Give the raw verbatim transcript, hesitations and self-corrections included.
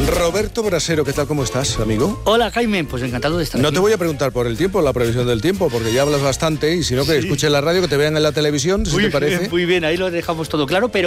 Roberto Brasero, ¿qué tal? ¿Cómo estás, amigo? Hola, Jaime, pues encantado de estar No aquí. te voy a preguntar por el tiempo, la previsión del tiempo, porque ya hablas bastante y si no, que Sí. escuchen la radio, que te vean en la televisión, si Muy te parece. bien, muy bien, ahí lo dejamos todo claro, pero